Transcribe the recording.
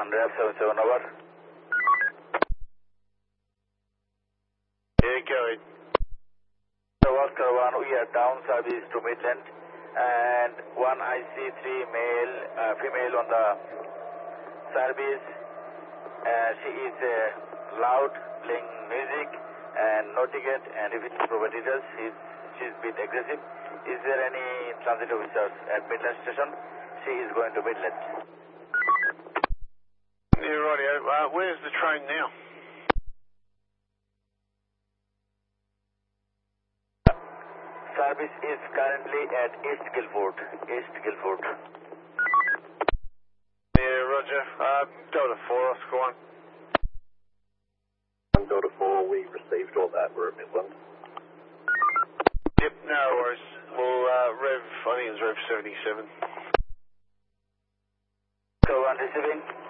1, Rev 77, over. Yeah, go ahead. So Oscar 1, we are down service to Midland, and 1 IC3 female on the service. She is loud, playing music and no ticket, and if it's proper details, she's a bit aggressive. Is there any transit officers at Midland station? She is going to Midland. Yeah, rightio. Where's the train now? Service is currently at East Guildford. Yeah, roger. Delta 4, Oscar 1. Delta 4, we received all that. We're at Midland. Yep, no worries. Well, I think it's Rev 77. So 1 receiving.